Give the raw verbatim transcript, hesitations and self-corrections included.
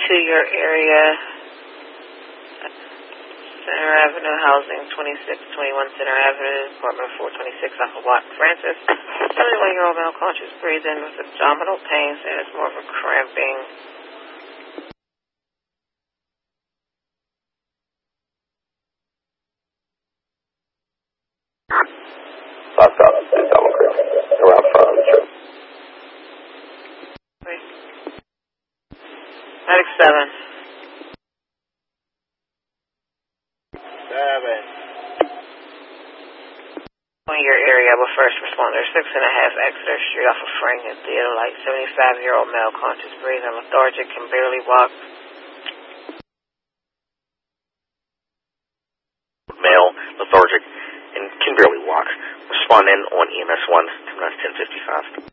to your area, Center Avenue, housing twenty-six twenty-one Center Avenue, apartment four twenty-six off of Watt Francis. seventy-one-year-old male conscious breathing with abdominal pain, saying it's more of a cramping. South South, please, I'm around front of the church. Medic seven. Seven. In your area with first responder, six and a half Exeter Street off of Frank and Theodolite, seventy-five-year-old male conscious breathing, lethargic, can barely walk. Male, lethargic, and can barely walk. Respond in on E M S one, ten fifty-five.